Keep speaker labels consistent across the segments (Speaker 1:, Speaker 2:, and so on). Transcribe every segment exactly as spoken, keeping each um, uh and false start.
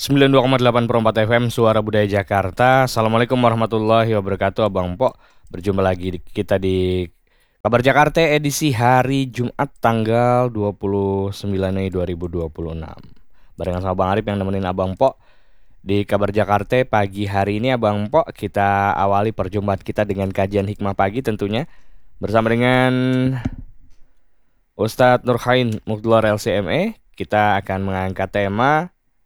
Speaker 1: sembilan puluh dua koma delapan per empat F M Suara Budaya Jakarta. Assalamualaikum warahmatullahi wabarakatuh, Abang Po. Berjumpa lagi di- kita di Kabar Jakarta edisi hari Jumat tanggal dua puluh sembilan Mei dua ribu dua puluh enam. Barengan sama Bang Arif yang nemenin Abang Po di Kabar Jakarta pagi hari ini. Abang Po, kita awali perjumpaan kita dengan kajian hikmah pagi tentunya bersama dengan Ustadz Nurhain Mukdlar L C M E. Kita akan mengangkat tema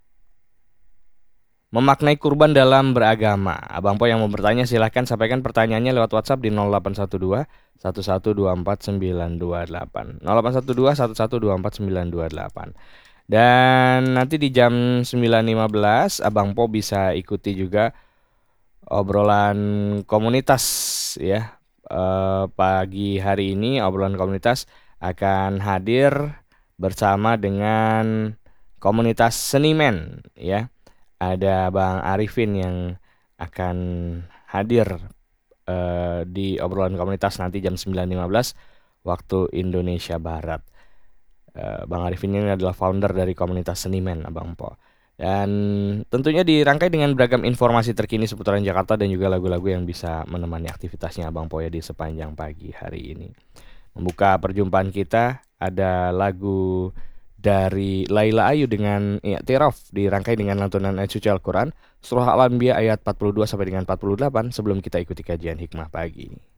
Speaker 1: memaknai kurban dalam beragama. Abang Po yang mau bertanya silahkan sampaikan pertanyaannya lewat WhatsApp di nol delapan satu dua satu satu dua empat sembilan dua delapan nol delapan satu dua satu satu dua empat sembilan dua delapan. Dan nanti di jam sembilan lima belas Abang Po bisa ikuti juga obrolan komunitas ya. Eh, pagi hari ini obrolan komunitas akan hadir bersama dengan komunitas seniman ya. Ada Bang Arifin yang akan hadir eh, di obrolan komunitas nanti jam sembilan lima belas waktu Indonesia Barat. Eh, Bang Arifin ini adalah founder dari komunitas seniman Abang Po. Dan tentunya dirangkai dengan beragam informasi terkini seputaran Jakarta dan juga lagu-lagu yang bisa menemani aktivitasnya Abang Po ya di sepanjang pagi hari ini. Membuka perjumpaan kita ada lagu dari Laila Ayu dengan I'tiraf dirangkai dengan lantunan ayat suci Al-Quran Surah Al-Anbiya ayat empat puluh dua sampai dengan empat puluh delapan sebelum kita ikuti kajian hikmah pagi ini.